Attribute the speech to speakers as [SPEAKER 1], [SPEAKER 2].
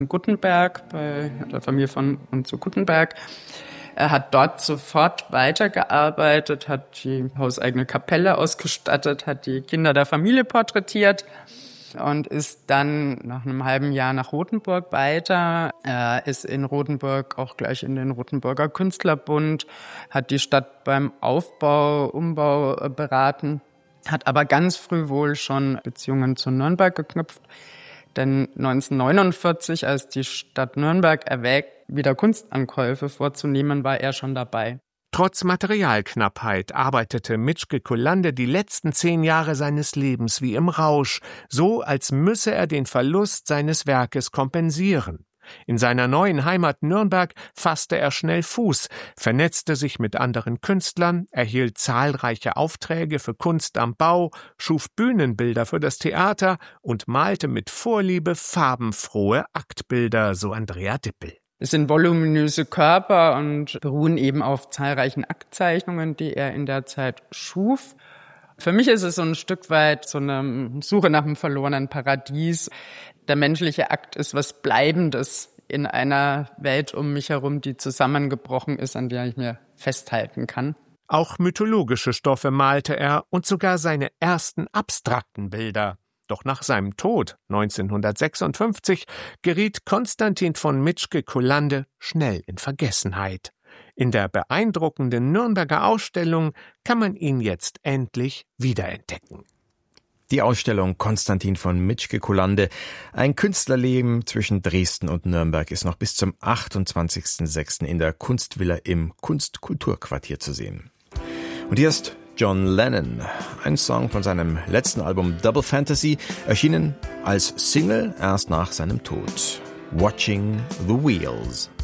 [SPEAKER 1] Guttenberg, bei der Familie von und zu Guttenberg. Er hat dort sofort weitergearbeitet, hat die hauseigene Kapelle ausgestattet, hat die Kinder der Familie porträtiert und ist dann nach einem halben Jahr nach Rothenburg weiter. Er ist in Rothenburg auch gleich in den Rothenburger Künstlerbund, hat die Stadt beim Umbau beraten, hat aber ganz früh wohl schon Beziehungen zu Nürnberg geknüpft. Denn 1949, als die Stadt Nürnberg erwägt, wieder Kunstankäufe vorzunehmen, war er schon dabei.
[SPEAKER 2] Trotz Materialknappheit arbeitete Mitschke Kullander die letzten 10 Jahre seines Lebens wie im Rausch, so als müsse er den Verlust seines Werkes kompensieren. In seiner neuen Heimat Nürnberg fasste er schnell Fuß, vernetzte sich mit anderen Künstlern, erhielt zahlreiche Aufträge für Kunst am Bau, schuf Bühnenbilder für das Theater und malte mit Vorliebe farbenfrohe Aktbilder, so Andrea Dippel.
[SPEAKER 1] Es sind voluminöse Körper und beruhen eben auf zahlreichen Aktzeichnungen, die er in der Zeit schuf. Für mich ist es so ein Stück weit so eine Suche nach einem verlorenen Paradies. Der menschliche Akt ist was Bleibendes in einer Welt um mich herum, die zusammengebrochen ist, an der ich mir festhalten kann.
[SPEAKER 2] Auch mythologische Stoffe malte er und sogar seine ersten abstrakten Bilder. Doch nach seinem Tod 1956 geriet Konstantin von Mitschke Kullander schnell in Vergessenheit. In der beeindruckenden Nürnberger Ausstellung kann man ihn jetzt endlich wiederentdecken.
[SPEAKER 3] Die Ausstellung Konstantin von Mitschke Kullander, ein Künstlerleben zwischen Dresden und Nürnberg, ist noch bis zum 28.06. in der Kunstvilla im Kunstkulturquartier zu sehen. Und hier ist John Lennon, ein Song von seinem letzten Album Double Fantasy, erschienen als Single erst nach seinem Tod. Watching the Wheels.